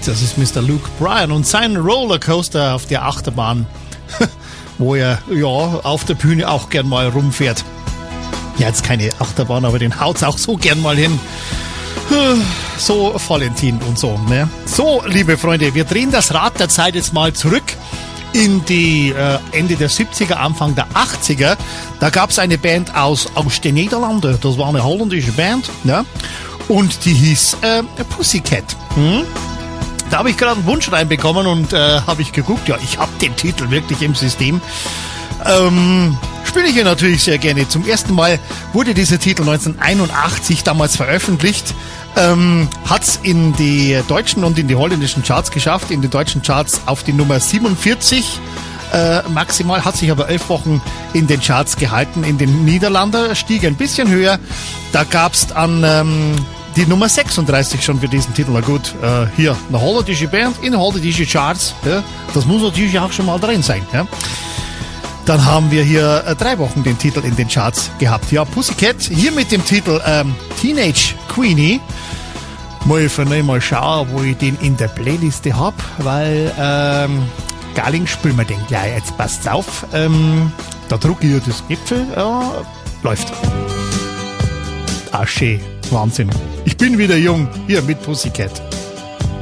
das ist Mr. Luke Bryan und sein Rollercoaster auf der Achterbahn, wo er ja auf der Bühne auch gern mal rumfährt. Ja, jetzt keine Achterbahn, aber den haut's auch so gern mal hin. So Valentin und so, ne? So, liebe Freunde, wir drehen das Rad der Zeit jetzt mal zurück in die Ende der 70er, Anfang der 80er. Da gab's eine Band aus den Niederlanden. Das war eine holländische Band, ne? Und die hieß Pussycat. Da habe ich gerade einen Wunsch reinbekommen und habe ich geguckt. Ja, ich habe den Titel wirklich im System. Spiele ich hier natürlich sehr gerne. Zum ersten Mal wurde dieser Titel 1981 damals veröffentlicht. Hat's in die deutschen und in die holländischen Charts geschafft. In den deutschen Charts auf die Nummer 47 maximal, hat sich aber 11 Wochen in den Charts gehalten. In den Niederlanden stieg ein bisschen höher. Da gab's dann die Nummer 36 schon für diesen Titel. Na gut, hier eine holländische Band in holländische Charts. Ja, das muss natürlich auch schon mal drin sein. Ja. Dann haben wir hier 3 Wochen den Titel in den Charts gehabt. Ja, Pussycat, hier mit dem Titel Teenage Queenie. Mal schauen, wo ich den in der Playliste hab, weil Garling spielen wir den gleich. Jetzt passt's auf. Da drucke ich das Gipfel. Ja, läuft. Ah, schön. Wahnsinn. Ich bin wieder jung. Hier mit Pussycat.